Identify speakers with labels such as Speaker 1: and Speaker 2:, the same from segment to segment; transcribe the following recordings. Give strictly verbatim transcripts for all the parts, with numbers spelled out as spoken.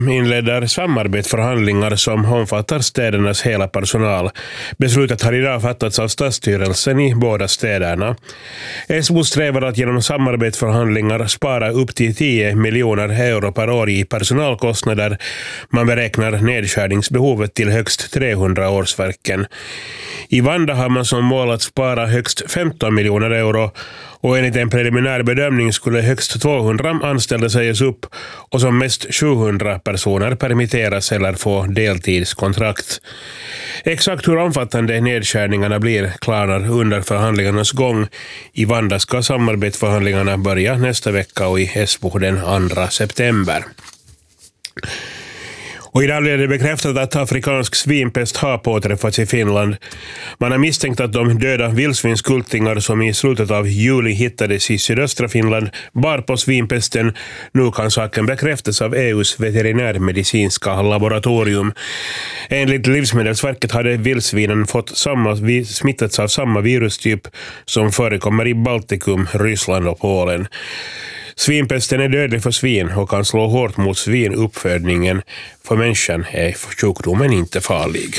Speaker 1: inleder samarbetsförhandlingar som omfattar städernas hela personal. Beslutet har idag fattats av stadsstyrelsen i båda städerna. S B O strävar att genom samarbetsförhandlingar spara upp till tio miljoner euro per år i personalkostnader. Man beräknar nedskärningsbehovet till högst trehundra årsverken. I Vanda har man som mål att spara högst femton miljoner euro, och enligt en preliminär bedömning skulle högst tvåhundra anställda sägas upp och som mest sjuhundra personer permitteras eller få deltidskontrakt. Exakt hur omfattande nedskärningarna blir klarnar under förhandlingarnas gång. I Vanda ska samarbetsförhandlingarna börja nästa vecka och i S B O den andra september. Och idag är det bekräftat att afrikansk svinpest har påträffats i Finland. Man har misstänkt att de döda vildsvinskultingar som i slutet av juli hittades i sydöstra Finland bar på svinpesten. Nu kan saken bekräftas av E U:s veterinärmedicinska laboratorium. Enligt Livsmedelsverket hade vildsvinen fått samma, smittats av samma virustyp som förekommer i Baltikum, Ryssland och Polen. Svinpesten är dödlig för svin och kan slå hårt mot svinuppfödningen. För människan är sjukdomen inte farlig.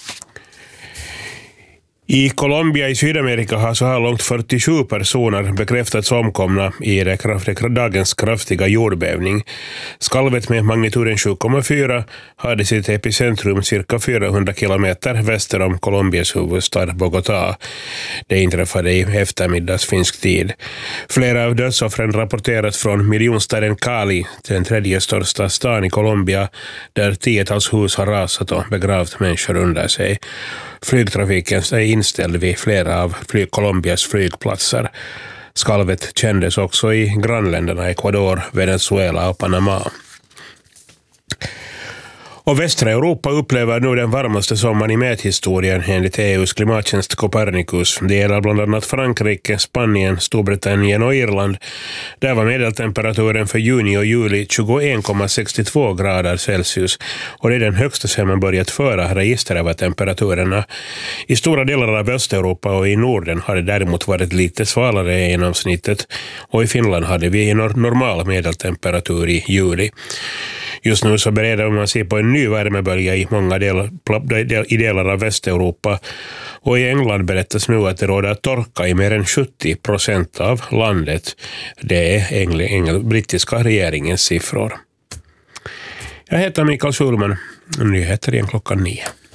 Speaker 1: I Colombia i Sydamerika har så här långt fyrtiosju personer bekräftats omkomna i dagens kraftiga jordbävning. Skalvet med magnituden sju komma fyra hade sitt epicentrum cirka fyrahundra kilometer väster om Colombias huvudstad Bogotá. Det inträffade i eftermiddags finsk tid. Flera av dödsoffren rapporteras från miljonstaden Cali, den tredje största stan i Colombia, där tiotals hus har rasat och begravt människor under sig. Flygtrafiken är inställd vid flera av flyg Colombias flygplatser. Skalvet kändes också i grannländerna Ecuador, Venezuela och Panama. Och västra Europa upplever nu den varmaste sommaren i mäthistorien enligt E U:s klimattjänst Copernicus. Det gäller bland annat Frankrike, Spanien, Storbritannien och Irland. Där var medeltemperaturen för juni och juli tjugoen komma sextiotvå grader Celsius, och det är den högsta sedan man börjat föra register över temperaturerna. I stora delar av Östeuropa och i Norden har det däremot varit lite svalare än genomsnittet, och i Finland hade vi en normal medeltemperatur i juli. Just nu så bereder man sig på en ny värmebölja i många delar, i delar av Västeuropa, och i England berättas nu att det råder torka i mer än sjuttio procent av landet. Det är engl- engl- brittiska regeringens siffror. Jag heter Mikael Schulman. Nyheter igen klockan nio.